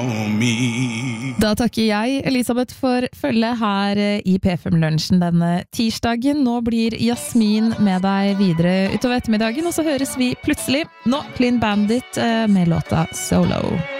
Da takker jeg, Elisabeth, for følge her i P5-lunsjen denne tirsdagen. Nå blir Jasmin med deg videre utover ettermiddagen, og så høres vi plutselig nå Clean Bandit med låta Solo.